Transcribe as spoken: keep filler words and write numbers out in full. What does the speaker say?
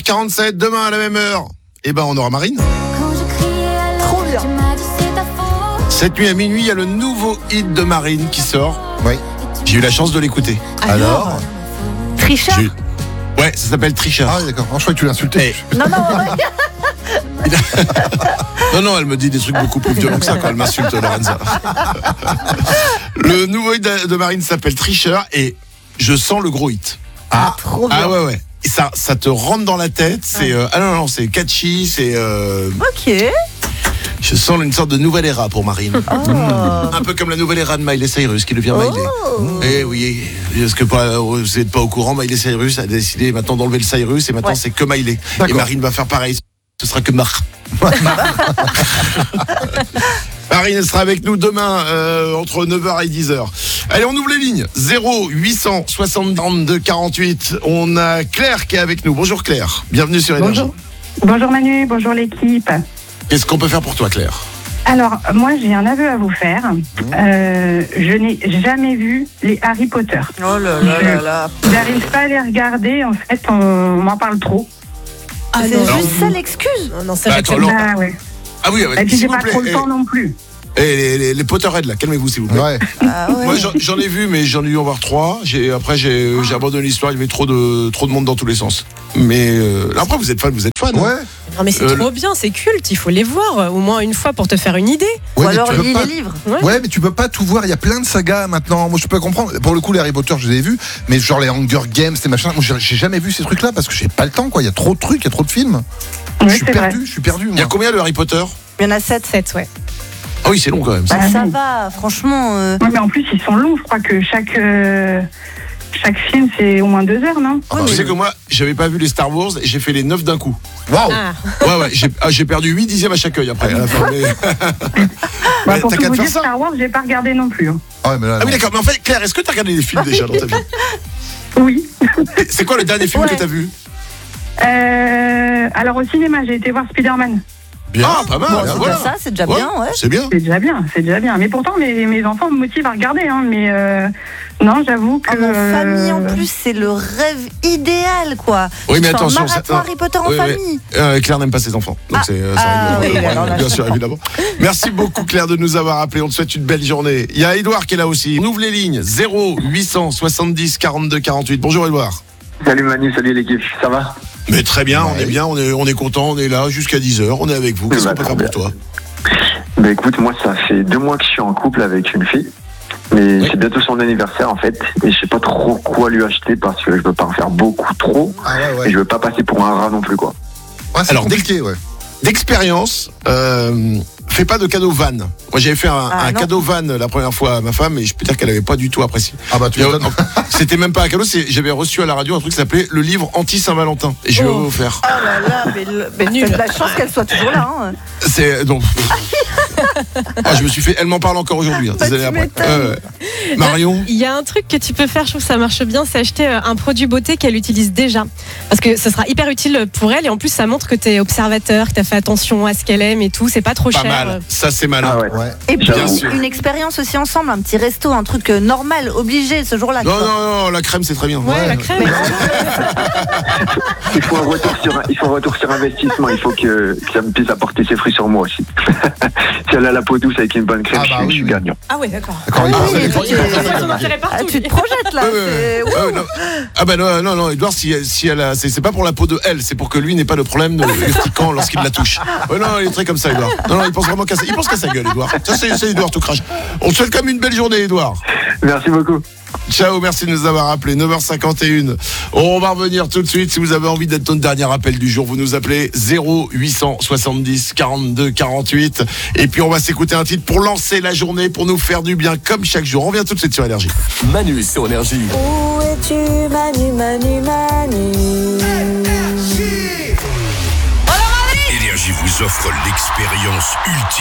heures quarante-sept, demain à la même heure, eh ben on aura Marine. Trop bien. Cette nuit à minuit, il y a le nouveau hit de Marine qui sort. Oui. J'ai eu la chance de l'écouter. Alors Trichard. J'ai- Ouais, ça s'appelle Trichard. Ah oui, d'accord. Oh, je crois que tu l'insultais. Eh. Non, non, ouais. Non, non, elle me dit des trucs beaucoup plus violents que ça quand elle m'insulte, Lorenza. Le nouveau hit de de Marine s'appelle Tricheur et je sens le gros hit. Ah, trop bien. Ah ouais, ouais. Et ça, ça te rentre dans la tête. C'est euh, ah non, non, c'est catchy. C'est euh, Ok. je sens une sorte de nouvelle era pour Marine. Oh. Un peu comme la nouvelle era de Miley Cyrus qui devient Miley. Oh. Eh oui, est-ce que pas, vous n'êtes pas au courant, Miley Cyrus a décidé maintenant d'enlever le Cyrus et maintenant Ouais. c'est que Miley. Et D'accord. Marine va faire pareil. Ce sera que Mar. Marine sera avec nous demain euh, entre neuf heures et dix heures. Allez, on ouvre les lignes. zéro huit cent soixante-deux quarante-huit. On a Claire qui est avec nous. Bonjour Claire. Bienvenue sur Énergie. Bonjour. Bonjour Manu, bonjour l'équipe. Qu'est-ce qu'on peut faire pour toi Claire? Alors, moi j'ai un aveu à vous faire. Euh, je n'ai jamais vu les Harry Potter. Oh là là là là. J'arrive pas à les regarder, en fait, on, on m'en parle trop. Ah, c'est non. juste ça l'excuse. Non, non, ça Bah, j'accepte attends, non. Ah ouais. Ah oui, Et puis s'il j'ai vous pas plaît. trop le Eh, temps non plus. eh, les, les, les Potterheads là, calmez-vous s'il vous plaît. Ouais. Ah ouais. Moi j'en, j'en ai vu mais j'en ai eu en voir trois. J'ai, après j'ai, j'ai abandonné l'histoire, il y avait trop de, trop de monde dans tous les sens. Mais euh, après vous êtes fan, vous êtes fan. hein. Ouais. Non mais c'est Euh, trop bien, c'est culte, il faut les voir au moins une fois pour te faire une idée. Ou Ouais, mais alors tu peux lis pas- les livres. Ouais, mais tu peux pas tout voir. Il y a plein de sagas maintenant. Moi, je peux comprendre. Pour le coup, les Harry Potter, je les ai vus. Mais genre les Hunger Games, les machins. Moi, j'ai j'ai jamais vu ces trucs-là parce que j'ai pas le temps, quoi. Il y a trop de trucs, il y a trop de films. Oui, je suis c'est vrai. perdu, je suis perdu. Il y a Moi. combien de Harry Potter? Il y en a sept. sept, ouais. Ah oui c'est long quand même. ça. Bah, ça oui. va, franchement. euh, Ouais, mais en plus, ils sont longs. Je crois que chaque, euh, chaque film, c'est au moins deux heures, non? Ah, bah tu oui. sais que moi j'avais pas vu les Star Wars et j'ai fait les neuf d'un coup. Waouh. Ah, Ouais ouais, j'ai, ah, j'ai perdu huit dixièmes à chaque œil après. À la fin, mais- Bah, Ouais, pour t'as tout qu'à vous faire dire, ça. Star Wars, j'ai pas regardé non plus. hein. Ah, ouais, mais là, Ah oui non. d'accord, mais en fait Claire, est-ce que t'as regardé des films déjà dans ta vie? Oui. C'est quoi le dernier film Ouais. que t'as vu? Euh, alors au cinéma, j'ai été voir Spider-Man. Bien, ah, pas mal. Bon, hein, c'est voilà. déjà ça, c'est déjà Ouais, bien, ouais. C'est bien. C'est déjà bien, c'est déjà bien. Mais pourtant, mes, mes enfants me motivent à regarder. Hein, mais euh, non, j'avoue que... En famille, en euh, plus, c'est le rêve idéal, quoi. Oui, mais Tu fais un attention, marathon ça- Harry Potter en Oui, oui. famille. Euh, Claire n'aime pas ses enfants. Donc Ah. c'est, euh, ça Ah, arrive, oui, euh, alors là, bien je sûr, comprends. évidemment. Merci beaucoup Claire de nous avoir appelé. On te souhaite une belle journée. Il y a Édouard qui est là aussi. On ouvre les lignes. zéro huit cent soixante-dix quarante-deux quarante-huit. Bonjour Édouard. Salut Manu, salut l'équipe, ça va? Mais très bien, on Ouais. est bien, on est, on est content, on est là jusqu'à dix heures, on est avec vous. Qu'est-ce Bah, qu'on peut faire très pour toi? Bah écoute, moi ça fait deux mois que je suis en couple avec une fille, mais Oui. c'est bientôt son anniversaire en fait, et je sais pas trop quoi lui acheter parce que je veux pas en faire beaucoup trop, Ah ouais, et ouais. je veux pas passer pour un rat non plus quoi. Ouais, c'est Alors, compliqué, ouais. D'expérience, euh, fais pas de cadeau van. Moi j'avais fait un, Ah, un non. cadeau van la première fois à ma femme et je peux dire qu'elle avait pas du tout apprécié. Ah bah tu Et, m'étonnes. euh, C'était même pas un cadeau, c'est, j'avais reçu à la radio un truc qui s'appelait le livre anti-Saint-Valentin. Et je lui ai Oh. offert. Oh là là, mais, le- mais Nul. t'as de la chance qu'elle soit toujours là. Hein. C'est donc. Ah, je me suis fait. Elle m'en parle encore aujourd'hui. hein, Bah, des années tu après. m'étonnes. Euh, Marion. il y a un truc que tu peux faire, je trouve que ça marche bien, c'est acheter euh, un produit beauté qu'elle utilise déjà. Parce que ce sera hyper utile pour elle et en plus ça montre que tu es observateur, que tu as fait attention à ce qu'elle aime et tout, c'est pas trop Pas cher. mal. Ça c'est malin. Ah ouais. Ouais. Et puis Bien sûr. une expérience aussi ensemble, un petit resto, un truc euh, normal, obligé ce jour-là. Non, quoi. non, non, la crème c'est très bien. Ouais, la crème. Il faut un retour sur, un- il faut un retour sur investissement, il faut que, que ça me puisse apporter ses fruits sur moi aussi. Si elle a la peau douce avec une bonne crème, Ah je, bah suis- oui, je suis oui. gagnant. Ah ouais, d'accord. D'accord, Ah il oui, pense- mais il toi, pense- tu- il pense- C'est son intérêt Ah, partout. tu te projettes là. Ouais, ouais, c'est- ouais, non. Ah bah non, non, non, Edouard, si, si elle a, c'est, c'est pas pour la peau de elle, c'est pour que lui n'ait pas de problème de urticant lorsqu'il la touche. Ouais, non, il est très comme ça, Edouard. Non, non, il pense vraiment qu'à ça. Il pense qu'à sa gueule, Edouard. Ça, c'est, c'est Edouard tout crache. On te souhaite quand même une belle journée, Edouard. Merci beaucoup. Ciao, merci de nous avoir appelés. neuf heures cinquante et un. On va revenir tout de suite. Si vous avez envie d'être notre dernier appel du jour, vous nous appelez zéro huit cent soixante-dix quarante-deux quarante-huit. Et puis on va s'écouter un titre pour lancer la journée, pour nous faire du bien comme chaque jour. On revient tout de suite sur Énergie. Manu sur Énergie. Où es-tu, Manu, Manu, Manu? Énergie vous offre l'expérience ultime.